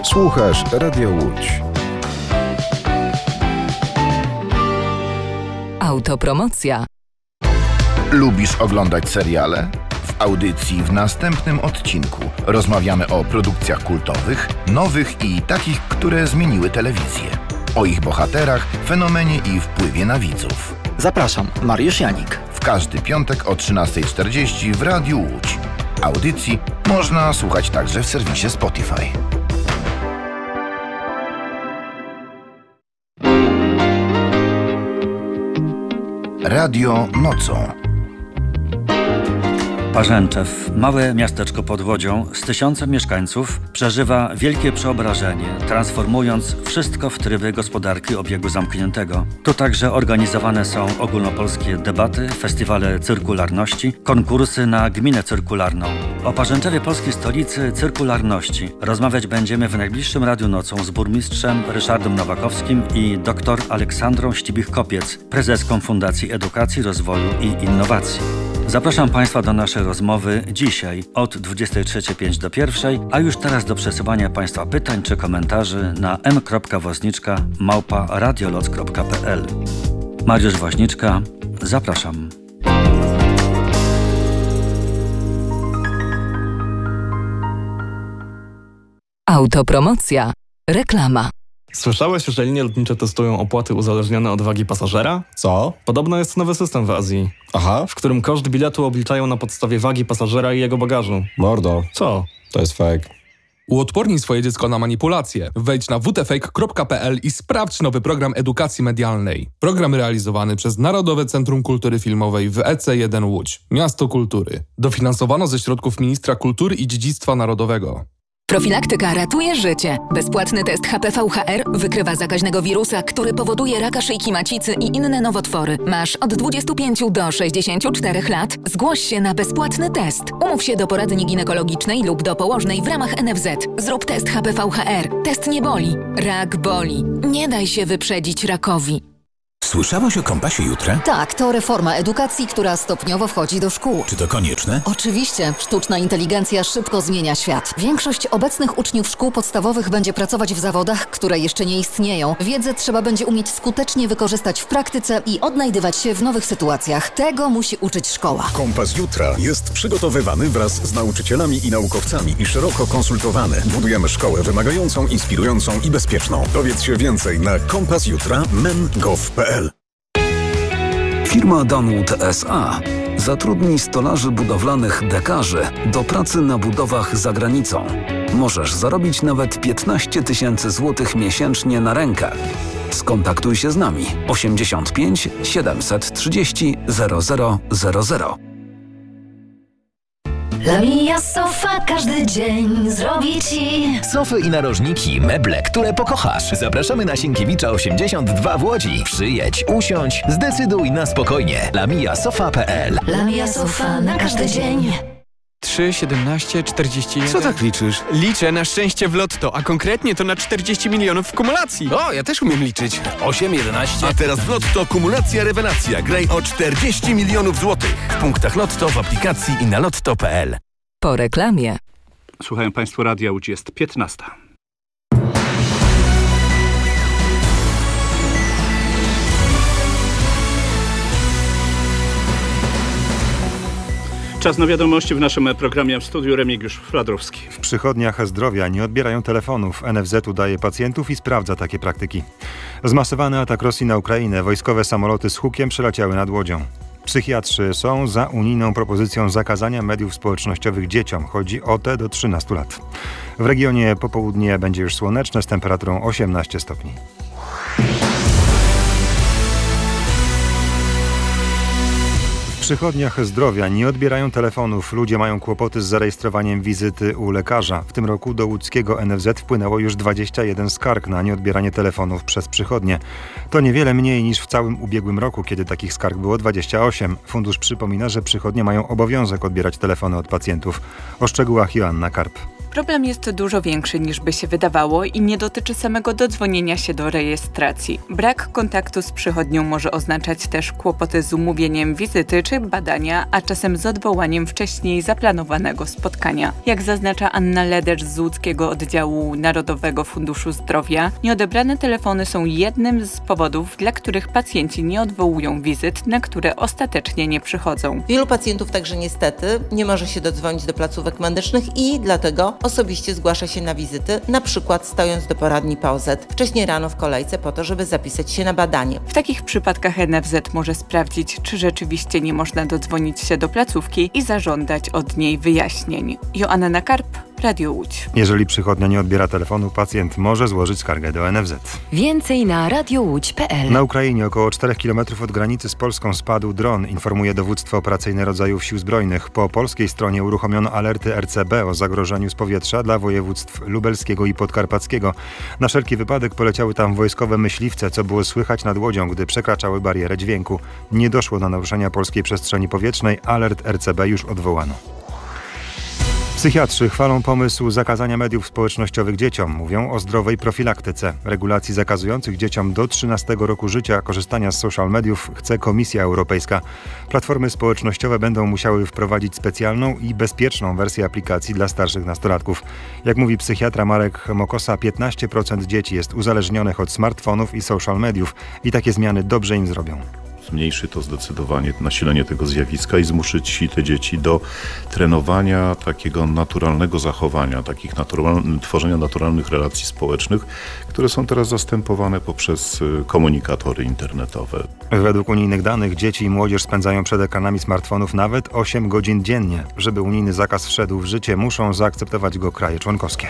Słuchasz Radio Łódź. Autopromocja. Lubisz oglądać seriale? W audycji w następnym odcinku rozmawiamy o produkcjach kultowych, nowych i takich, które zmieniły telewizję. O ich bohaterach, fenomenie i wpływie na widzów. Zapraszam, Mariusz Janik. W każdy piątek o 13:40 w Radiu Łódź. Audycji można słuchać także w serwisie Spotify. Radio nocą. Parzęczew, małe miasteczko pod Łodzią z 1000 mieszkańców, przeżywa wielkie przeobrażenie, transformując wszystko w tryby gospodarki obiegu zamkniętego. Tu także organizowane są ogólnopolskie debaty, festiwale cyrkularności, konkursy na gminę cyrkularną. O Parzęczewie polskiej stolicy cyrkularności rozmawiać będziemy w najbliższym Radiu Nocą z burmistrzem Ryszardem Nowakowskim i dr Aleksandrą Ścibich-Kopiec, prezeską Fundacji Edukacji, Rozwoju i Innowacji. Zapraszam Państwa do naszej rozmowy dzisiaj od 23:05 do 1:00, a już teraz do przesyłania Państwa pytań czy komentarzy na m.woźniczka@radioloc.pl. Mariusz Woźniczka, zapraszam. Autopromocja. Reklama. Słyszałeś, że linie lotnicze testują opłaty uzależnione od wagi pasażera? Co? Podobno jest nowy system w Azji. Aha. W którym koszt biletu obliczają na podstawie wagi pasażera i jego bagażu. Mordo. Co? To jest fake. Uodpornij swoje dziecko na manipulacje. Wejdź na wtfake.pl i sprawdź nowy program edukacji medialnej. Program realizowany przez Narodowe Centrum Kultury Filmowej w EC1 Łódź. Miasto Kultury. Dofinansowano ze środków Ministra Kultury i Dziedzictwa Narodowego. Profilaktyka ratuje życie. Bezpłatny test HPV-HR wykrywa zakaźnego wirusa, który powoduje raka szyjki macicy i inne nowotwory. Masz od 25 do 64 lat? Zgłoś się na bezpłatny test. Umów się do poradni ginekologicznej lub do położnej w ramach NFZ. Zrób test HPV-HR. Test nie boli. Rak boli. Nie daj się wyprzedzić rakowi. Słyszałaś o Kompasie Jutra? Tak, to reforma edukacji, która stopniowo wchodzi do szkół. Czy to konieczne? Oczywiście. Sztuczna inteligencja szybko zmienia świat. Większość obecnych uczniów szkół podstawowych będzie pracować w zawodach, które jeszcze nie istnieją. Wiedzę trzeba będzie umieć skutecznie wykorzystać w praktyce i odnajdywać się w nowych sytuacjach. Tego musi uczyć szkoła. Kompas Jutra jest przygotowywany wraz z nauczycielami i naukowcami i szeroko konsultowany. Budujemy szkołę wymagającą, inspirującą i bezpieczną. Dowiedz się więcej na kompasjutra.men.gov.pl. Firma Danwood S.A. zatrudni stolarzy budowlanych dekarzy do pracy na budowach za granicą. Możesz zarobić nawet 15 000 złotych miesięcznie na rękę. Skontaktuj się z nami 85 730 0000. Lamia Sofa każdy dzień zrobi Ci sofy i narożniki, meble, które pokochasz. Zapraszamy na Sienkiewicza 82 w Łodzi. Przyjedź, usiądź, zdecyduj na spokojnie. lamiasofa.pl. Lamia Sofa na każdy dzień. 3, 17, 41... Co tak liczysz? Liczę na szczęście w lotto, a konkretnie to na 40 milionów w kumulacji. O, ja też umiem liczyć. 8, 11... A teraz w lotto kumulacja rewelacja. Graj o 40 milionów złotych. W punktach lotto, w aplikacji i na lotto.pl. Po reklamie. Słuchają Państwo Radia Łódź, jest 15. Czas na wiadomości w naszym programie. W studiu Remigiusz Fladrowski. W przychodniach zdrowia nie odbierają telefonów. NFZ udaje pacjentów i sprawdza takie praktyki. Zmasowany atak Rosji na Ukrainę. Wojskowe samoloty z hukiem przeleciały nad Łodzią. Psychiatrzy są za unijną propozycją zakazania mediów społecznościowych dzieciom. Chodzi o te do 13 lat. W regionie popołudnie będzie już słoneczne z temperaturą 18 stopni. W przychodniach zdrowia nie odbierają telefonów. Ludzie mają kłopoty z zarejestrowaniem wizyty u lekarza. W tym roku do łódzkiego NFZ wpłynęło już 21 skarg na nieodbieranie telefonów przez przychodnie. To niewiele mniej niż w całym ubiegłym roku, kiedy takich skarg było 28. Fundusz przypomina, że przychodnie mają obowiązek odbierać telefony od pacjentów. O szczegółach Joanna Karp. Problem jest dużo większy niż by się wydawało i nie dotyczy samego dodzwonienia się do rejestracji. Brak kontaktu z przychodnią może oznaczać też kłopoty z umówieniem wizyty czy badania, a czasem z odwołaniem wcześniej zaplanowanego spotkania. Jak zaznacza Anna Lederz z Łódzkiego Oddziału Narodowego Funduszu Zdrowia, nieodebrane telefony są jednym z powodów, dla których pacjenci nie odwołują wizyt, na które ostatecznie nie przychodzą. Wielu pacjentów także niestety nie może się dodzwonić do placówek medycznych i dlatego osobiście zgłasza się na wizyty, na przykład stojąc do poradni POZ wcześniej rano w kolejce po to, żeby zapisać się na badanie. W takich przypadkach NFZ może sprawdzić, czy rzeczywiście nie można dodzwonić się do placówki i zażądać od niej wyjaśnień. Joanna Karp, Radio Łódź. Jeżeli przychodnia nie odbiera telefonu, pacjent może złożyć skargę do NFZ. Więcej na radiołódź.pl. Na Ukrainie około 4 km od granicy z Polską spadł dron, informuje Dowództwo Operacyjne Rodzajów Sił Zbrojnych. Po polskiej stronie uruchomiono alerty RCB o zagrożeniu z powietrza dla województw lubelskiego i podkarpackiego. Na wszelki wypadek poleciały tam wojskowe myśliwce, co było słychać nad łodzią, gdy przekraczały barierę dźwięku. Nie doszło do naruszenia polskiej przestrzeni powietrznej, alert RCB już odwołano. Psychiatrzy chwalą pomysł zakazania mediów społecznościowych dzieciom. Mówią o zdrowej profilaktyce. Regulacji zakazujących dzieciom do 13 roku życia korzystania z social mediów chce Komisja Europejska. Platformy społecznościowe będą musiały wprowadzić specjalną i bezpieczną wersję aplikacji dla starszych nastolatków. Jak mówi psychiatra Marek Mokosa, 15% dzieci jest uzależnionych od smartfonów i social mediów i takie zmiany dobrze im zrobią. Zmniejszy to zdecydowanie nasilenie tego zjawiska i zmuszyć te dzieci do trenowania takiego naturalnego zachowania, tworzenia naturalnych relacji społecznych, które są teraz zastępowane poprzez komunikatory internetowe. Według unijnych danych dzieci i młodzież spędzają przed ekranami smartfonów nawet 8 godzin dziennie. Żeby unijny zakaz wszedł w życie, muszą zaakceptować go kraje członkowskie.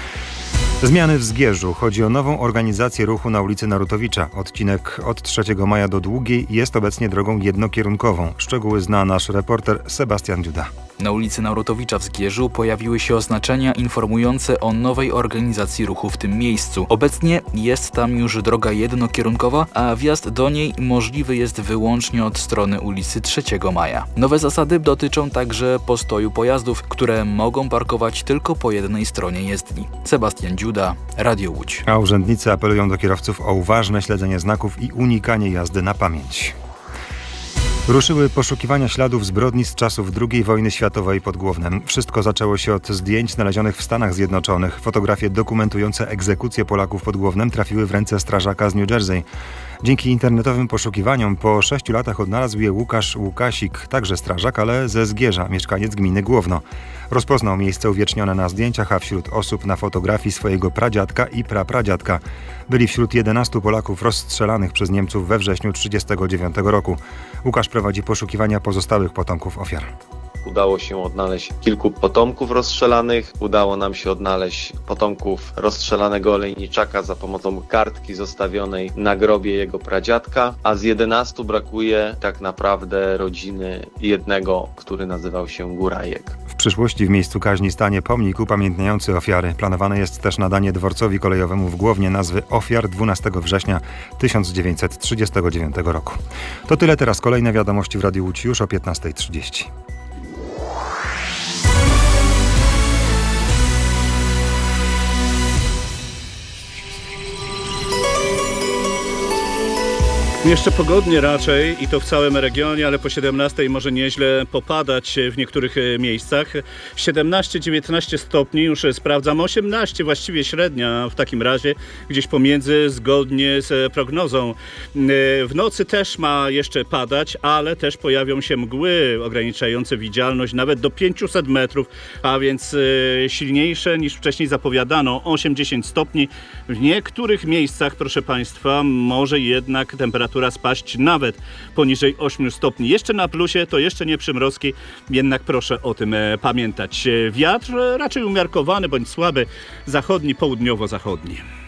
Zmiany w Zgierzu. Chodzi o nową organizację ruchu na ulicy Narutowicza. Odcinek od 3 maja do Długiej jest obecnie drogą jednokierunkową. Szczegóły zna nasz reporter Sebastian Dziuda. Na ulicy Narutowicza w Zgierzu pojawiły się oznaczenia informujące o nowej organizacji ruchu w tym miejscu. Obecnie jest tam już droga jednokierunkowa, a wjazd do niej możliwy jest wyłącznie od strony ulicy 3 Maja. Nowe zasady dotyczą także postoju pojazdów, które mogą parkować tylko po jednej stronie jezdni. Sebastian Dziuda, Radio Łódź. A urzędnicy apelują do kierowców o uważne śledzenie znaków i unikanie jazdy na pamięć. Ruszyły poszukiwania śladów zbrodni z czasów II wojny światowej pod Głownem. Wszystko zaczęło się od zdjęć znalezionych w Stanach Zjednoczonych. Fotografie dokumentujące egzekucję Polaków pod Głownem trafiły w ręce strażaka z New Jersey. Dzięki internetowym poszukiwaniom po 6 latach odnalazł je Łukasz Łukasik, także strażak, ale ze Zgierza, mieszkaniec gminy Głowno. Rozpoznał miejsce uwiecznione na zdjęciach, a wśród osób na fotografii swojego pradziadka i prapradziadka. Byli wśród 11 Polaków rozstrzelanych przez Niemców we wrześniu 1939 roku. Łukasz prowadzi poszukiwania pozostałych potomków ofiar. Udało się odnaleźć kilku potomków rozstrzelanych. Udało nam się odnaleźć potomków rozstrzelanego olejniczaka za pomocą kartki zostawionej na grobie jego pradziadka, a z 11 brakuje tak naprawdę rodziny jednego, który nazywał się Górajek. W przyszłości w miejscu kaźni stanie pomnik upamiętniający ofiary. Planowane jest też nadanie dworcowi kolejowemu w Głownie nazwy ofiar 12 września 1939 roku. To tyle teraz. Kolejne wiadomości w Radiu Łódź już o 15:30. Jeszcze pogodnie raczej i to w całym regionie, ale po 17 może nieźle popadać w niektórych miejscach. 17-19 stopni, już sprawdzam, 18 właściwie średnia w takim razie, gdzieś pomiędzy, zgodnie z prognozą. W nocy też ma jeszcze padać, ale też pojawią się mgły ograniczające widzialność nawet do 500 metrów, a więc silniejsze niż wcześniej zapowiadano, 8-10 stopni. W niektórych miejscach, proszę Państwa, może jednak temperatura spaść nawet poniżej 8 stopni. Jeszcze na plusie, to jeszcze nie przymrozki, jednak proszę o tym pamiętać. Wiatr raczej umiarkowany bądź słaby, zachodni, południowo-zachodni.